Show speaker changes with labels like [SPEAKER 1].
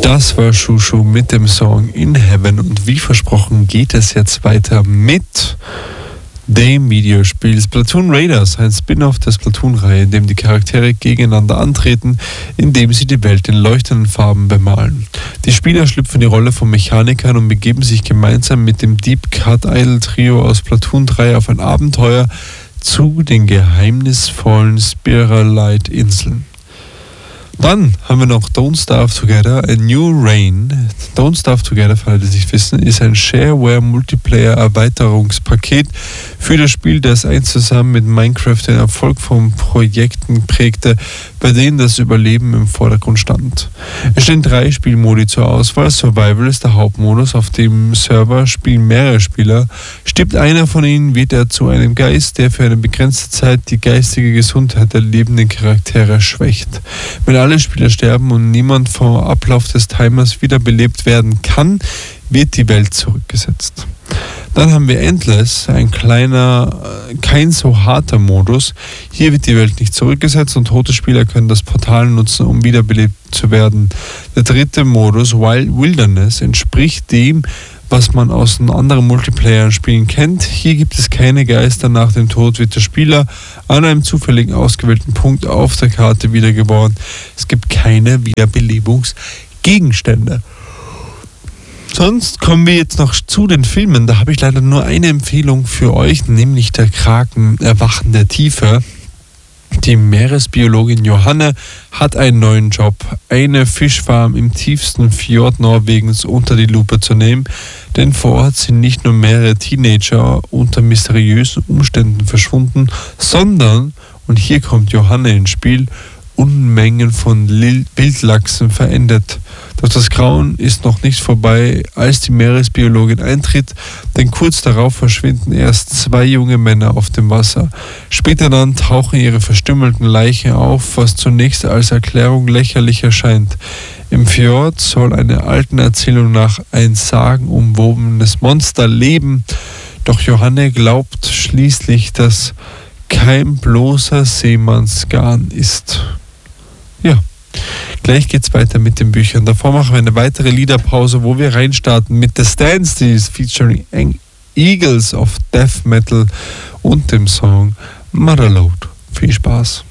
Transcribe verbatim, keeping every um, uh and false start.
[SPEAKER 1] Das war Shushu mit dem Song In Heaven und wie versprochen geht es jetzt weiter mit dem Videospiel Splatoon Raiders, ein Spin-off der Splatoon-Reihe, in dem die Charaktere gegeneinander antreten, indem sie die Welt in leuchtenden Farben bemalen. Die Spieler schlüpfen in die Rolle von Mechanikern und begeben sich gemeinsam mit dem Deep Cut Idol Trio aus Splatoon drei auf ein Abenteuer zu den geheimnisvollen Spiralite Inseln. Dann haben wir noch Don't Starve Together, A New Reign. Don't Starve Together, für alle, die es nicht wissen, ist ein Shareware-Multiplayer-Erweiterungspaket für das Spiel, das einst zusammen mit Minecraft den Erfolg von Projekten prägte, bei denen das Überleben im Vordergrund stand. Es stehen drei Spielmodi zur Auswahl. Survival ist der Hauptmodus, auf dem Server spielen mehrere Spieler. Stirbt einer von ihnen, wird er zu einem Geist, der für eine begrenzte Zeit die geistige Gesundheit der lebenden Charaktere schwächt. Wenn alle Spieler sterben und niemand vom Ablauf des Timers wiederbelebt werden kann, wird die Welt zurückgesetzt. Dann haben wir Endless, ein kleiner, kein so harter Modus. Hier wird die Welt nicht zurückgesetzt und tote Spieler können das Portal nutzen, um wiederbelebt zu werden. Der dritte Modus, Wild Wilderness, entspricht dem, was man aus den anderen Multiplayer-Spielen kennt. Hier gibt es keine Geister. Nach dem Tod wird der Spieler an einem zufälligen ausgewählten Punkt auf der Karte wiedergeboren. Es gibt keine Wiederbelebungsgegenstände. Sonst kommen wir jetzt noch zu den Filmen. Da habe ich leider nur eine Empfehlung für euch, nämlich der Kraken Erwachen der Tiefe. Die Meeresbiologin Johanne hat einen neuen Job, eine Fischfarm im tiefsten Fjord Norwegens unter die Lupe zu nehmen, denn vor Ort sind nicht nur mehrere Teenager unter mysteriösen Umständen verschwunden, sondern, und hier kommt Johanne ins Spiel, Unmengen von Lil- Wildlachsen verendet. Doch das Grauen ist noch nicht vorbei, als die Meeresbiologin eintritt, denn kurz darauf verschwinden erst zwei junge Männer auf dem Wasser. Später dann tauchen ihre verstümmelten Leichen auf, was zunächst als Erklärung lächerlich erscheint. Im Fjord soll einer alten Erzählung nach ein sagenumwobenes Monster leben, doch Johanne glaubt schließlich, dass kein bloßer Seemannsgarn ist. Ja. Gleich geht's weiter mit den Büchern. Davor machen wir eine weitere Liederpause, wo wir reinstarten mit The Standstills featuring Eagles of Death Metal und dem Song Motherload. Viel Spaß.